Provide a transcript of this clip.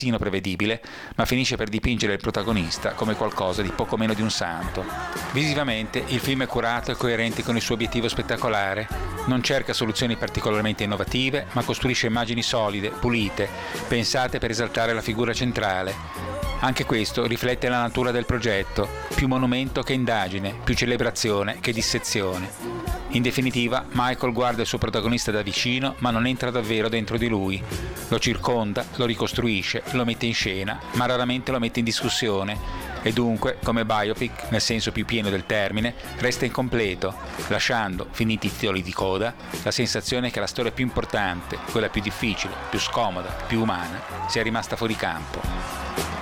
prevedibile, ma finisce per dipingere il protagonista come qualcosa di poco meno di un santo. Visivamente il film è curato e coerente con il suo obiettivo spettacolare, non cerca soluzioni particolarmente innovative, ma costruisce immagini solide, pulite, pensate per esaltare la figura centrale. Anche questo riflette la natura del progetto, più monumento che indagine, più celebrazione che dissezione. In definitiva, Michael guarda il suo protagonista da vicino, ma non entra davvero dentro di lui. Lo circonda, lo ricostruisce, lo mette in scena, ma raramente lo mette in discussione. E dunque, come biopic, nel senso più pieno del termine, resta incompleto, lasciando, finiti i titoli di coda, la sensazione che la storia più importante, quella più difficile, più scomoda, più umana, sia rimasta fuori campo.